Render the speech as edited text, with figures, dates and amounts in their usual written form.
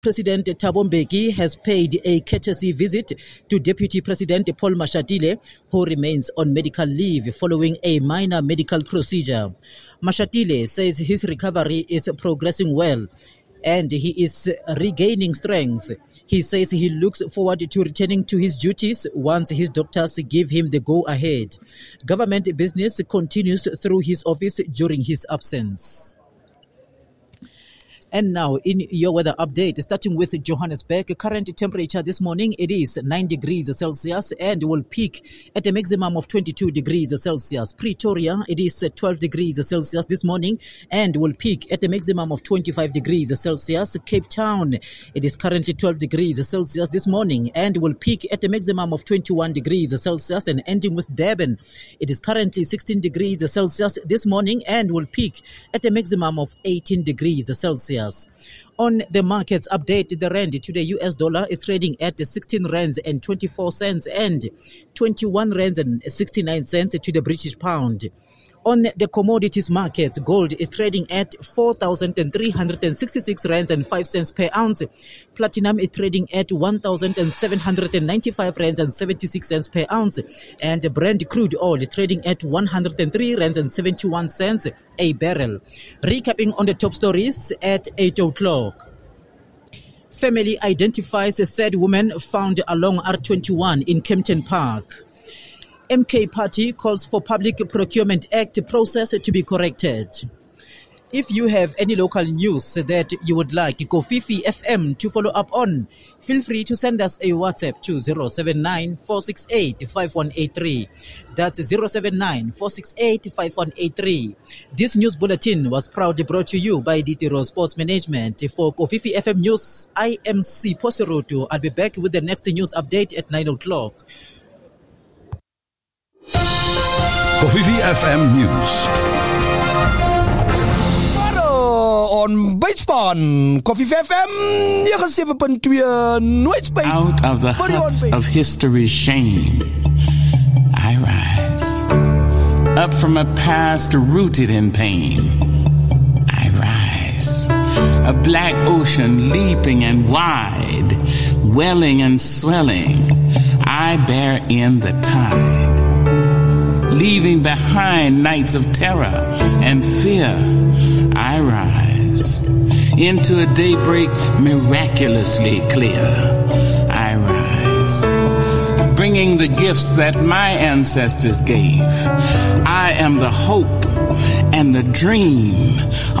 President Thabo Mbeki has paid a courtesy visit to Deputy President Paul Mashatile, who remains on medical leave following a minor medical procedure. Mashatile says his recovery is progressing well and he is regaining strength. He says he looks forward to returning to his duties once his doctors give him the go-ahead. Government business continues through his office during his absence. And now, in your weather update, starting with Johannesburg, current temperature this morning, it is 9 degrees Celsius and will peak at a maximum of 22 degrees Celsius. Pretoria, it is 12 degrees Celsius this morning and will peak at a maximum of 25 degrees Celsius. Cape Town, it is currently 12 degrees Celsius this morning and will peak at a maximum of 21 degrees Celsius. And ending with Durban, it is currently 16 degrees Celsius this morning and will peak at a maximum of 18 degrees Celsius. On the markets update, the rand to the US dollar is trading at 16 rands and 24 cents and 21 rands and 69 cents to the British pound. On the commodities market, gold is trading at 4,366 rands and 5 cents per ounce. Platinum is trading at 1,795 rands and 76 cents per ounce. And Brent crude oil is trading at 103 rands and 71 cents a barrel. Recapping on the top stories at 8 o'clock. Family identifies a third woman found along R21 in Kempton Park. MK Party calls for Public Procurement Act process to be corrected. If you have any local news that you would like Kofifi FM to follow up on, feel free to send us a WhatsApp to 079-468-5183. That's 079-468-5183. This news bulletin was proudly brought to you by DTRO Sports Management. For Kofifi FM News, I am C. Posiroto. I'll be back with the next news update at 9 o'clock. Kofifi FM News. On Beitspan, Kofifi FM 97.2 nooit spijt. Out of the huts of history's shame, I rise. Up from a past rooted in pain, I rise. A black ocean leaping and wide, welling and swelling, I bear in the tide. Leaving behind nights of terror and fear, I rise. Into a daybreak miraculously clear, I rise. Bringing the gifts that my ancestors gave. I am the hope and the dream